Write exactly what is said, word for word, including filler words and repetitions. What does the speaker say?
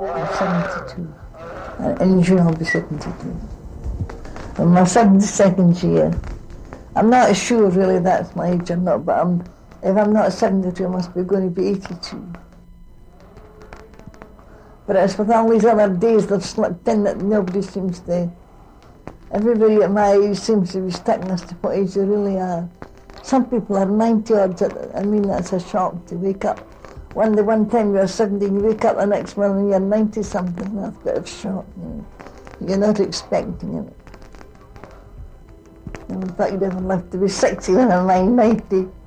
I'm seventy-two. And in June I'll be seventy-two. In my seventy-second year. I'm not sure really that's my age or not, but I'm, if I'm not seventy-two, I must be going to be eighty-two. But it's with all these other days that have slipped in that nobody seems to, everybody at my age seems to be sticking us to what age they really are. Some people are ninety odds, I mean that's a shock to wake up. One the one time you're seventeen, you wake up the next morning you're ninety something, that's a bit of shock. You know. You're not expecting it. And in fact, you'd never live to be sixty when I'm ninety.